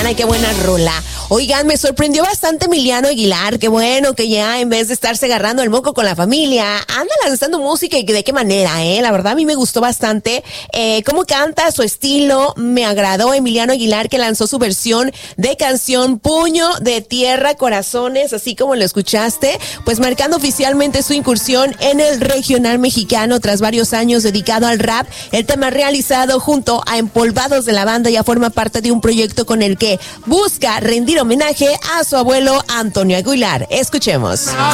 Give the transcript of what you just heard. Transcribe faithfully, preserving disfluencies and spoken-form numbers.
Ay, qué buena rola. Oigan, me sorprendió bastante Emiliano Aguilar. Qué bueno que ya en vez de estarse agarrando el moco con la familia, anda lanzando música y de qué manera, ¿eh? La verdad a mí me gustó bastante eh, cómo canta, su estilo. Me agradó Emiliano Aguilar, que lanzó su versión de canción Puño de Tierra Corazones, así como lo escuchaste, pues marcando oficialmente su incursión en el regional mexicano tras varios años dedicado al rap. El tema realizado junto a Empolvados de la Banda ya forma parte de un proyecto con el que busca rendir homenaje a su abuelo Antonio Aguilar. Escuchemos.